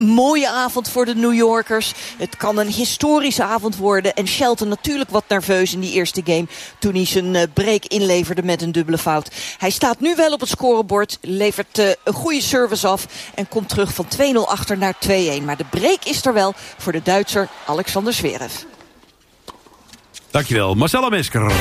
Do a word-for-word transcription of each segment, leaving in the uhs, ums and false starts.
mooie avond voor de New Yorkers. Het kan een historische avond worden. En Shelton natuurlijk wat nerveus in die eerste game toen hij zijn uh, break inleverde met een dubbele fout. Hij staat nu wel op het scorebord, levert uh, een goede service af en komt terug van twee nul achter naar twee-een. Maar de break is er wel voor de Duitser Alexander Zverev. Dankjewel, Marcella Mesker.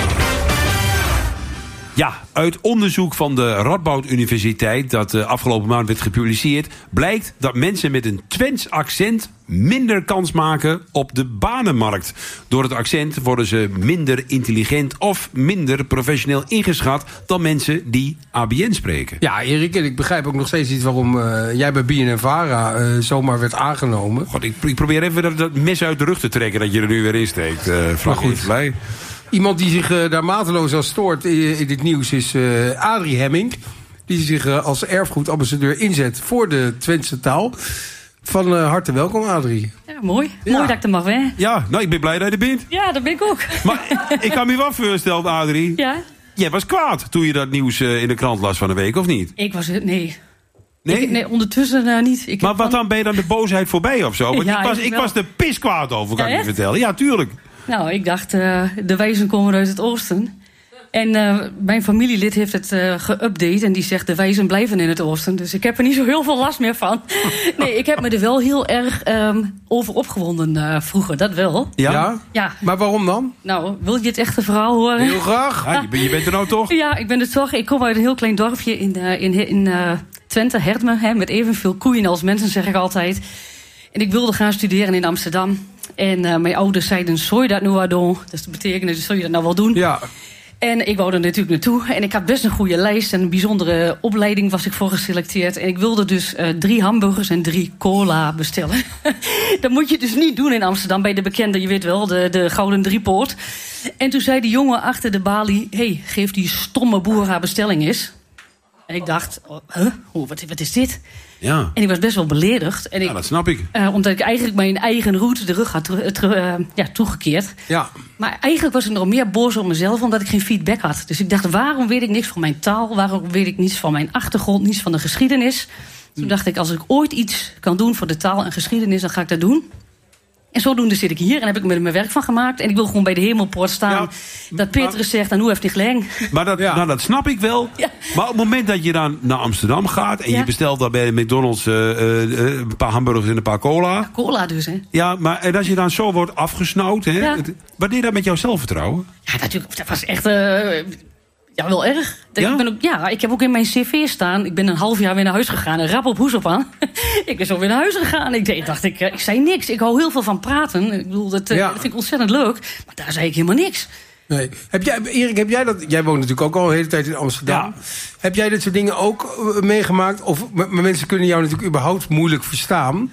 Ja, uit onderzoek van de Radboud Universiteit dat uh, afgelopen maand werd gepubliceerd, blijkt dat mensen met een Twents accent minder kans maken op de banenmarkt. Door het accent worden ze minder intelligent of minder professioneel ingeschat dan mensen die A B N spreken. Ja, Erik, en ik begrijp ook nog steeds niet waarom uh, jij bij B N N Vara uh, zomaar werd aangenomen. God, ik, ik probeer even dat, dat mes uit de rug te trekken dat je er nu weer in steekt. Uh, Frank, goed, blij. Iemand die zich uh, daar mateloos aan stoort in, in dit nieuws is uh, Adrie Hemming. Die zich uh, als erfgoedambassadeur inzet voor de Twentse taal. Van uh, harte welkom, Adrie. Ja, mooi. Ja. Mooi dat ik er mag zijn. Ja, nou, ik ben blij dat je er bent. Ja, dat ben ik ook. Maar ik kan me wel voorstellen, Adrie. Ja? Jij was kwaad toen je dat nieuws uh, in de krant las van de week, of niet? Ik was het, nee. Nee? Ik, nee, ondertussen uh, niet. Ik maar wat dan, ben je dan de boosheid voorbij of zo? Want Ja, ik, was, ik wel. was er piskwaad over, kan Ja, ik je echt? vertellen. Ja, tuurlijk. Nou, ik dacht, uh, de wijzen komen uit het oosten. En uh, mijn familielid heeft het uh, geüpdate en die zegt de wijzen blijven in het oosten. Dus ik heb er niet zo heel veel last meer van. Nee, ik heb me er wel heel erg um, over opgewonden uh, vroeger, dat wel. Ja? Ja? Ja, Maar waarom dan? nou, wil je het echte verhaal horen? Heel graag. Ja, je, bent- je bent er nou toch? Ja, ik ben er toch. Ik kom uit een heel klein dorpje in, uh, in, in uh, Twente, Hertme. Hè, met evenveel koeien als mensen, zeg ik altijd. En ik wilde gaan studeren in Amsterdam. En uh, mijn ouders zeiden, zou je dat nou wel doen? Dus dat betekende, zou je dat nou wel doen? Ja. En ik wou er natuurlijk naartoe. En ik had best een goede lijst. En een bijzondere opleiding was ik voor geselecteerd. En ik wilde dus uh, drie hamburgers en drie cola bestellen. Dat moet je dus niet doen in Amsterdam bij de bekende, je weet wel, de, de Gouden Driepoort. En toen zei die jongen achter de balie, hé, hey, geef die stomme boer haar bestelling eens. En ik dacht, oh, huh? oh, wat, wat is dit? Ja. En ik was best wel beledigd. En ik, Ja, dat snap ik. uh, omdat ik eigenlijk mijn eigen route de rug had teru- teru- uh, ja, toegekeerd. Ja. Maar eigenlijk was ik nog meer boos op mezelf, omdat ik geen feedback had. Dus ik dacht, waarom weet ik niks van mijn taal? Waarom weet ik niets van mijn achtergrond, niets van de geschiedenis? Toen dacht ik, als ik ooit iets kan doen voor de taal en geschiedenis, dan ga ik dat doen. En zodoende zit ik hier en heb ik er mijn werk van gemaakt. En ik wil gewoon bij de hemelpoort staan. Ja, dat Petrus zegt, nou, hoe heeft hij gelijk? Maar dat, Ja. nou, dat snap ik wel. Ja. Maar op het moment dat je dan naar Amsterdam gaat en Ja. je bestelt daar bij de McDonald's uh, uh, een paar hamburgers en een paar cola. Cola dus, hè? Ja, maar en als je dan zo wordt afgesnauwd, hè, Ja. het- wat deed dat met jouw zelfvertrouwen? Ja, natuurlijk, dat was echt... Uh, ja, wel erg. Ja? Ik, ben ook, ja, ik heb ook in mijn cv staan. Ik ben een half jaar weer naar huis gegaan. En rap op hoes op aan. Ik ben zo weer naar huis gegaan. Ik, ik dacht, ik, ik zei niks. Ik hou heel veel van praten. Ik bedoel, dat, uh, Ja. dat vind ik ontzettend leuk. Maar daar zei ik helemaal niks. Nee. Heb jij, Erik, heb jij dat? Jij woont natuurlijk ook al een hele tijd in Amsterdam. Ja. Heb jij dit soort dingen ook uh, meegemaakt? Of m- m- mensen kunnen jou natuurlijk überhaupt moeilijk verstaan.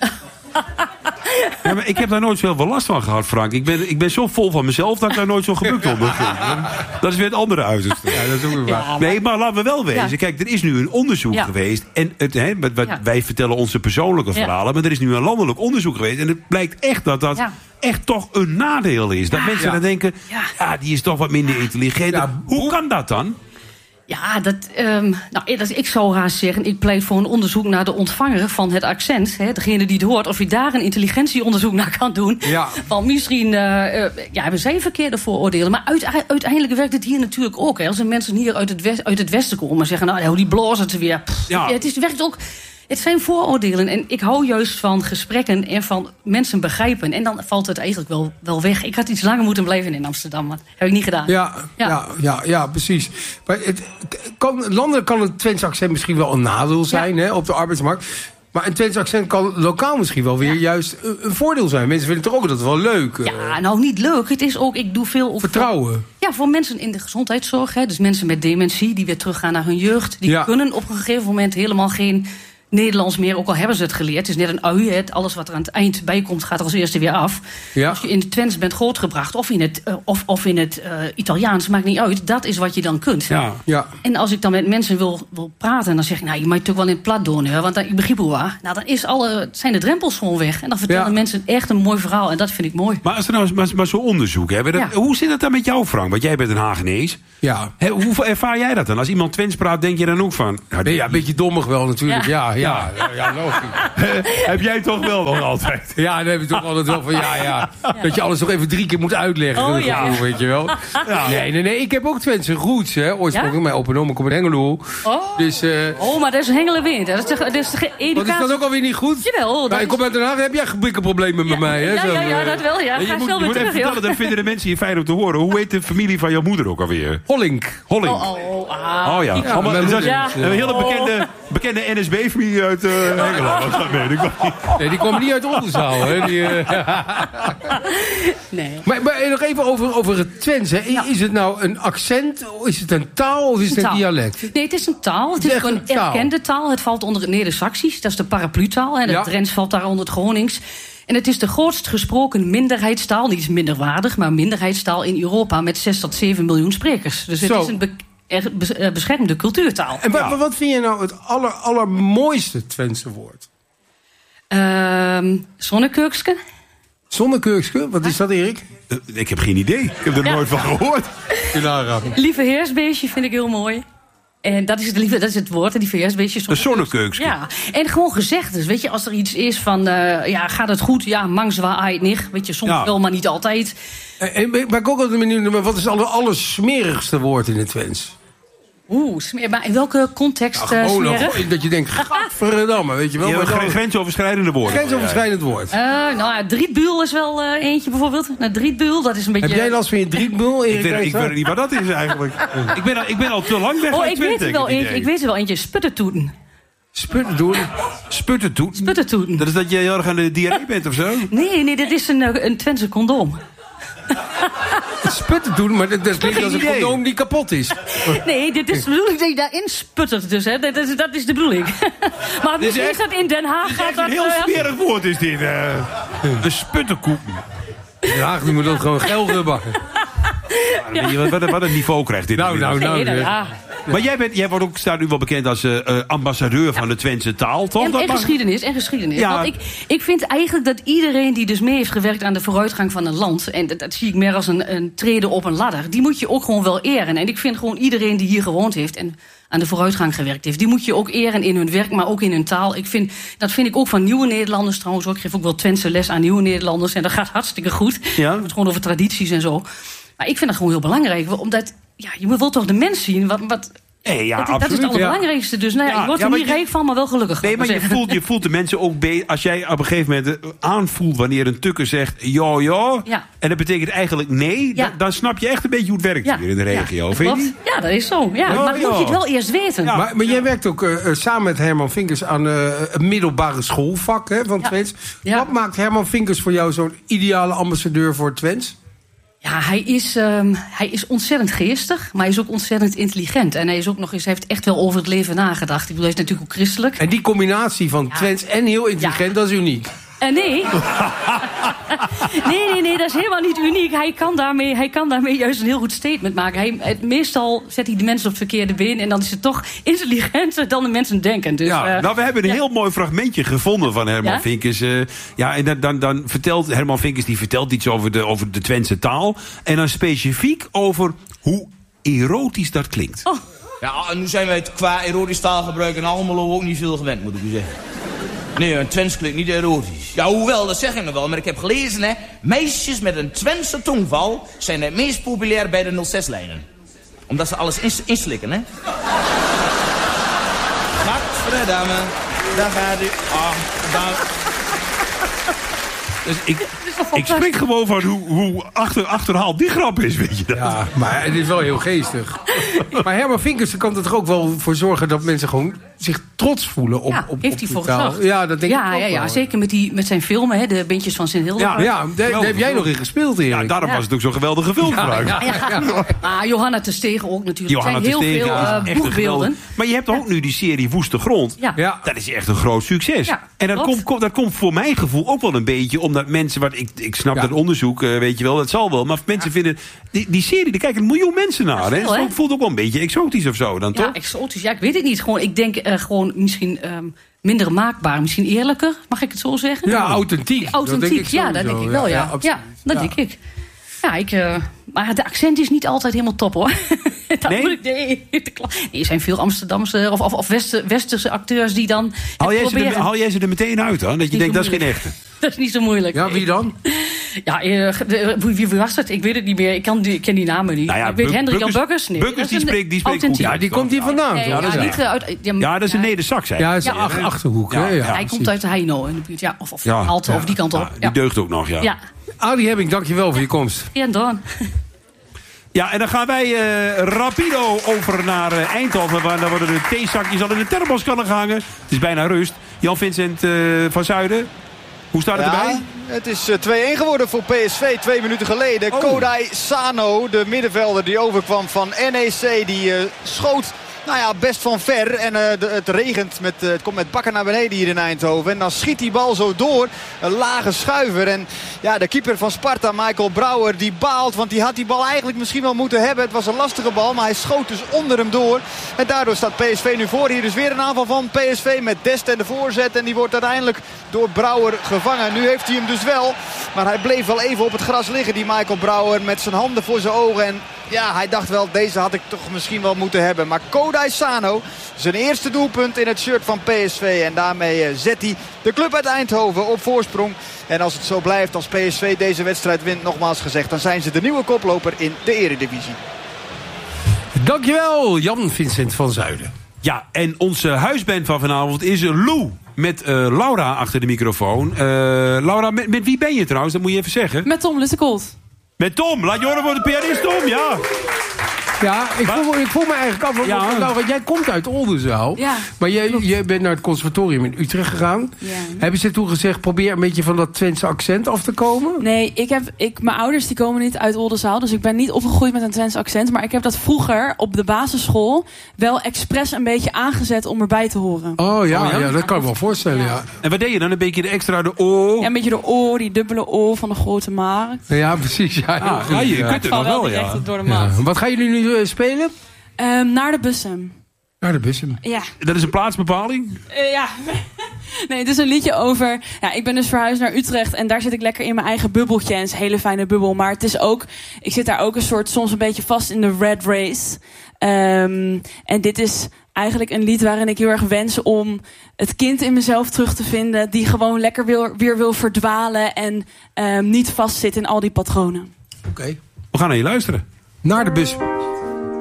Ja, maar ik heb daar nooit zoveel last van gehad, Frank. Ik ben, ik ben zo vol van mezelf dat ik daar nooit zo gebukt op ben. Dat is weer het andere uiterste. Ja, dat is ook weer waar. Ja, maar- Nee, maar laten we wel wezen. Ja. Kijk, er is nu een onderzoek Ja. geweest. En het, hè, wat, wat- Ja. wij vertellen onze persoonlijke Ja. verhalen. Maar er is nu een landelijk onderzoek geweest. En het blijkt echt dat dat Ja. echt toch een nadeel is. Dat mensen Ja. dan denken, Ja. ja, die is toch wat minder intelligent. Ja, Hoe kan dat dan? Ja, dat, um, nou, dat, ik zou haast zeggen, ik pleit voor een onderzoek naar de ontvanger van het accent. Hè, degene die het hoort, of je daar een intelligentieonderzoek naar kan doen. Ja. Want misschien uh, uh, ja, hebben zij verkeerde vooroordelen. Maar uite- uiteindelijk werkt het hier natuurlijk ook. Hè. Als er mensen hier uit het, west, uit het westen komen en zeggen, nou, die blazen ze weer. Pff, Ja. ja, het is, werkt ook. Het zijn vooroordelen. En ik hou juist van gesprekken en van mensen begrijpen. En dan valt het eigenlijk wel, wel weg. Ik had iets langer moeten blijven in Amsterdam, maar dat heb ik niet gedaan. Ja, ja. Ja. Ja, ja, precies. Maar het, kan, landelijk kan een Twents accent misschien wel een nadeel zijn, hè, op de arbeidsmarkt. Maar een Twents accent kan lokaal misschien wel weer Ja. juist een, een voordeel zijn. Mensen vinden toch ook dat wel leuk. eh, Ja, nou niet leuk. Het is ook, ik doe veel... Op Vertrouwen. Ja, voor mensen in de gezondheidszorg. Hè, dus mensen met dementie die weer teruggaan naar hun jeugd. Die Ja. kunnen op een gegeven moment helemaal geen Nederlands meer. Ook al hebben ze het geleerd. Het is net een ui. Hè. Alles wat er aan het eind bij komt gaat er als eerste weer af. Ja. Als je in het Twents bent grootgebracht of in het, uh, of, of in het uh, Italiaans, maakt niet uit. Dat is wat je dan kunt. Ja. Ja. En als ik dan met mensen wil, wil praten, dan zeg ik, nou, je mag het ook wel in het plat doen, hè, want dan, ik begrijp hoe waar. Nou, dan is alle, zijn de drempels gewoon weg. En dan vertellen Ja. mensen echt een mooi verhaal. En dat vind ik mooi. Maar als er nou maar, maar zo'n onderzoek hebben, dat, Ja. hoe zit het dan met jou, Frank? Want jij bent een Hagenees. Ja. Hè, hoe ervaar jij dat dan? Als iemand Twents praat, denk je dan ook van... Nou, Nee, ja, een beetje dommig wel natuurlijk. Ja, Ja. ja, ja, ja logisch. Heb jij toch wel nog altijd? Ja, dan heb je toch altijd wel van ja, ja. Dat je alles nog even drie keer moet uitleggen. Oh, ja. gevoel, weet je wel. Ja. Nee, nee, nee. Ik heb ook Twentse roots, hè. Oorspronkelijk, ja? Mijn opa en oma komen uit Hengelo. Oh. Dus, uh, oh, maar dat is Hengelo-Wind. Dat is de, dat is de educatie. Wat is dat ook alweer niet goed? Jawel. Nou, ik kom uit Den Haag, heb jij gebikkenproblemen ja. met mij, hè? Ja, Zo, ja, ja, dat wel, ja. Je Ga moet, snel je moet weer even terug, vertellen, dat vinden de mensen hier fijn om te horen. Hoe heet de familie van jouw moeder ook alweer? Hollink. Hollink. Oh, oh, oh, ah. Oh ja. Ja, Allemaal, mijn dat is ja. een hele bekende, bekende N S B-familie uit uh, Engeland. Dat weet ik wel. Nee, die komen niet uit Oldenzaal, hè? Die, uh... Nee. Maar, maar nog even over, over het Twents, hè. Ja. Is het nou een accent, is het een taal of is het een, een dialect? Nee, het is een taal. Het is ook een taal. erkende taal. Het valt onder het Neder-Saxisch. Dat is de paraplu-taal. En het Ja. Drents valt daar onder het Gronings. En het is de grootst gesproken minderheidstaal. Niet minderwaardig, maar minderheidstaal in Europa met zes tot zeven miljoen sprekers. Dus het Zo. is een be- er, bes- beschermde cultuurtaal. En wa- Ja. wat vind je nou het aller, allermooiste Twentse woord? Ehm Zonnekeukske. Zonnekeukske, wat is dat, Erik? Uh, ik heb geen idee. Ik heb er Ja. nooit van gehoord. Lieve heersbeestje vind ik heel mooi. En dat is het, lieve, dat is het woord, die V S-beestjes. Een zonnekeukske. Ja, en gewoon gezegd dus. Weet je, als er iets is van, uh, ja, gaat het goed? Ja, mangzwa ait niet. Weet je, soms Ja. wel, maar niet altijd. En, en, maar ik ook altijd benieuwd, maar wat is het aller, allersmerigste woord in het Twents? Oeh, smeer, maar in welke context Ja, uh, gewoon smeren? nog, dat je denkt, gadverdamme, weet je wel. Ja, maar dan- gre- grensoverschrijdende woorden. Grensoverschrijdend woord. Uh, nou ja, drietbuul is wel uh, eentje bijvoorbeeld. Nou, drietbuul, dat is een beetje... Heb jij last van je drietbul, Erik? Ik weet, ik Rijkstra? weet niet wat dat is eigenlijk. ik, ben al, ik ben al te lang weg Oh, uit ik Twente, weet er wel heb het eentje. idee. Ik weet er wel eentje. Sputtertoeten. Sputten doen. Sputtertoet. Sputtertoeten. Dat is dat je heel erg aan de diarree bent of zo? Nee, nee, dit is een, uh, een Twentse condoom. Sputten doen, maar dat, dat klinkt Geen als een idee. condoom die kapot is. Nee, dit is de bedoeling dat je daarin sputtert dus, hè. Dat is, dat is de bedoeling. Maar Dit is misschien is echt- dat in Den Haag... Het is gaat echt dat, een heel uh, smerig woord is dit. Uh, een sputterkoek. Ja, die moet dat gewoon geil bakken. Ja. Wat, wat een niveau krijgt dit. Nou, nou, nou. nee, nou, eh. ja. Maar jij, bent, jij wordt ook, staat nu wel bekend als uh, uh, ambassadeur van de Twentse taal, toch? En, Dat en mag- geschiedenis, en geschiedenis. Ja. Want ik, ik vind eigenlijk dat iedereen die dus mee heeft gewerkt aan de vooruitgang van een land... en dat, dat zie ik meer als een, een treden op een ladder... die moet je ook gewoon wel eren. En ik vind gewoon iedereen die hier gewoond heeft... en aan de vooruitgang gewerkt heeft... die moet je ook eren in hun werk, maar ook in hun taal. Ik vind, dat vind ik ook van nieuwe Nederlanders trouwens ook. Ik geef ook wel Twentse les aan nieuwe Nederlanders... en dat gaat hartstikke goed. Ja. We hebben het gewoon over tradities en zo. Maar ik vind dat gewoon heel belangrijk. Omdat, ja, je wil toch de mens zien... wat, wat Nee, ja, dat, dat is absoluut. het allerbelangrijkste. Dus nou ja, Ja, je wordt ja, er maar niet je- rijk van, maar wel gelukkig. Nee, laat maar je zeggen. voelt, je voelt de mensen ook... Be- als jij op een gegeven moment uh, aanvoelt wanneer een tukker zegt... ja, ja, Ja. en dat betekent eigenlijk nee... Ja. Dan, dan snap je echt een beetje hoe het werkt hier in de regio. Ja, dat Vind je klopt. niet? Ja, dat is zo. Ja, Ja, maar dan ja. moet je het wel eerst weten. Ja. Maar, maar jij werkt ook uh, uh, samen met Herman Vinkers aan uh, een middelbare schoolvak hè, van Ja. Twents. Ja. Wat maakt Herman Vinkers voor jou zo'n ideale ambassadeur voor Twents? Ja, hij is, um, hij is ontzettend geestig, maar hij is ook ontzettend intelligent. En hij, is ook nog eens, hij heeft echt wel over het leven nagedacht. Ik bedoel, hij is natuurlijk ook christelijk. En die combinatie van Ja. Twents en heel intelligent, Ja. dat is uniek. En nee. nee, nee, nee, dat is helemaal niet uniek. Hij kan daarmee, hij kan daarmee juist een heel goed statement maken. Hij, het, meestal zet hij de mensen op het verkeerde been... en dan is het toch intelligenter dan de mensen denken. Dus, Ja, uh, nou, we hebben een ja. heel mooi fragmentje gevonden van Herman Ja? Vinkers. Uh, ja, en dan, dan, dan vertelt Herman Vinkers die vertelt iets over de, over de Twentse taal. En dan specifiek over hoe erotisch dat klinkt. Oh. Ja, en nu zijn wij het qua erotisch taalgebruik en allemaal ook niet veel gewend, moet ik u zeggen. Nee, een Twents klinkt niet erotisch. Ja, hoewel, dat zeg ik nog wel, maar ik heb gelezen, hè. Meisjes met een Twentse tongval zijn het meest populair bij de nul zes-lijnen. Omdat ze alles ins inslikken, hè. Gadverdamme, daar gaat u. Ah, daar... Dus ik, ik spreek gewoon van hoe, hoe achter, achterhaald die grap is, weet je dat? Ja, maar het is wel heel geestig. Maar Herman Vinkers kan er toch ook wel voor zorgen dat mensen gewoon zich trots voelen op, Ja, op, heeft op hij de voor taal. gezorgd. Ja, dat denk ja, ik ook ja, ja, wel. zeker met, die, met zijn filmen, hè, de Beentjes van Sint-Hildebrand. Ja, daar, daar heb jij nog in gespeeld, Erik. Ja, daarom Ja. was het ook zo geweldig gefilmd. Ja, ja. Ja. Ah, Johanna te Stegen ook natuurlijk. Johanna er zijn heel Terstegen veel is uh, echt een boegbeelden. geweldig- Maar je hebt ook nu die serie Woeste Grond. Ja. Ja. Dat is echt een groot succes. Ja, en dat klopt. komt, komt, dat komt voor mijn gevoel ook wel een beetje... omdat mensen, wat ik, ik snap Ja. dat onderzoek, uh, weet je wel, dat zal wel... maar mensen vinden, die, die serie, daar kijken een miljoen mensen naar. Ja, hè? veel, hè? Het voelt ook wel een beetje exotisch of zo dan, Ja, toch? exotisch. Ja, ik weet het niet. Gewoon, ik denk uh, gewoon misschien um, minder maakbaar. Misschien eerlijker, mag ik het zo zeggen? Ja, authentiek. Authentiek, dat denk ik ja, dat sowieso. denk ik wel, ja. Ja, absoluut. dat Ja. denk ik. Ja, ik... Uh, maar de accent is niet altijd helemaal top, hoor. Dat Nee? moet ik, nee, nee, er zijn veel Amsterdamse of, of, of Westen, Westerse acteurs die dan Haal het jij, ze er, proberen. haal jij ze er meteen uit dan? Dat je Niet denkt, zo dat is geen moeilijk. echte. Dat is niet zo moeilijk. Ja, wie dan? Ja, eh, de- wie, wie was het? Ik weet het niet meer. Ik, kan die, ik ken die namen niet. Nou ja, ik weet Buk- Hendrik Jan Bukkers- Bukkers. Nee, Bukkers, dat die is een spreekt- die spreekt authentiek. goed. Ja, die komt hier vandaan. Nee, toch? ja, Ja, niet, eh, uit, ja, Ja, dat is een ja, Neder-Sax. Ja, dat is Ja, een ach- achterhoek. Ja, hè? Ja, ja. Hij komt uit de Heino in de buurt. Ja, of of Ja. Halte, of die kant op. Ja, die Ja, deugt ook nog, ja. ja. Adrie Hemming, dankjewel voor je komst. Ja, dan. Ja, en dan gaan wij eh, rapido over naar eh, Eindhoven. Waar dan worden de theezakjes al in de thermoskannen gehangen. Het is bijna rust. Jan-Vincent eh, van Zuiden, hoe staat het Ja, erbij? het is eh, twee-één geworden voor P S V twee minuten geleden. Oh. Kodai Sano, de middenvelder die overkwam van N E C, die uh, schoot nou ja, best van ver. En uh, de, het regent, met, uh, het komt met bakken naar beneden hier in Eindhoven. En dan schiet die bal zo door, een lage schuiver. En ja, de keeper van Sparta, Michael Brouwer, die baalt. Want die had die bal eigenlijk misschien wel moeten hebben. Het was een lastige bal, maar hij schoot dus onder hem door. En daardoor staat P S V nu voor. Hier is weer een aanval van P S V met Dest en de voorzet. En die wordt uiteindelijk door Brouwer gevangen. Nu heeft hij hem dus wel. Maar hij bleef wel even op het gras liggen, die Michael Brouwer, met zijn handen voor zijn ogen. En ja, hij dacht wel, deze had ik toch misschien wel moeten hebben. Maar Kodai Sano, zijn eerste doelpunt in het shirt van P S V. En daarmee uh, zet hij de club uit Eindhoven op voorsprong. En als het zo blijft, als P S V deze wedstrijd wint, nogmaals gezegd, dan zijn ze de nieuwe koploper in de Eredivisie. Dankjewel, Jan-Vincent van Zuiden. Ja, en onze huisband van vanavond is Lou. Met uh, Laura achter de microfoon. Uh, Laura, met, met wie ben je trouwens? Dat moet je even zeggen. Met Tom Lussekolt. Met Tom. Laat je horen voor de pianist Tom, ja. Ja, ik voel, me- ik voel me eigenlijk af. Want, Ja. Laura, jij komt uit Oldenzaal. Ja, Maar jij, jij bent naar het conservatorium in Utrecht gegaan. Ja. Hebben ze toen gezegd, probeer een beetje van dat Twentse accent af te komen? Nee, ik heb, ik, mijn ouders die komen niet uit Oldenzaal. Dus ik ben niet opgegroeid met een Twents accent. Maar ik heb dat vroeger op de basisschool wel expres een beetje aangezet om erbij te horen. Oh ja, Oh, ja? ja? dat kan ik me wel voorstellen, ja. En wat deed je dan? Een beetje de extra de O. Ja, een beetje de O, die dubbele O van de grote markt. Ja, precies. Ja, heel Ah, goed, ja, je ja. kunt het Val nog wel, direct ja. door de Ja. maat. Wat gaan jullie nu eh, spelen? Ehm, naar de bussen. Naar de bussen. Ja. Dat is een plaatsbepaling? Eh, ja. Nee, het is een liedje over... Ja, ik ben dus verhuisd naar Utrecht en daar zit ik lekker in mijn eigen bubbeltje. En het is een hele fijne bubbel. Maar het is ook... Ik zit daar ook een soort soms een beetje vast in de red race. Um, en dit is eigenlijk een lied waarin ik heel erg wens om het kind in mezelf terug te vinden. Die gewoon lekker wil, weer wil verdwalen en um, niet vastzit in al die patronen. Oké. We gaan naar je luisteren. Naar de bus.